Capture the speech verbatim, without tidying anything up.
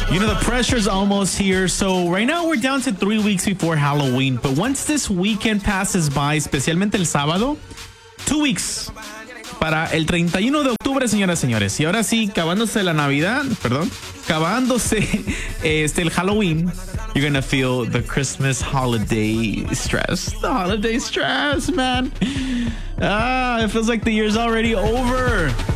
You know, the pressure's almost here. So right now we're down to three weeks before Halloween. But once this weekend passes by, especialmente el sábado, two weeks para el treinta y uno de octubre, señoras y señores. Y ahora sí, acabándose la Navidad, perdón, acabándose este, el Halloween, you're gonna feel the Christmas holiday stress. The holiday stress, man. Ah, it feels like the year's already over.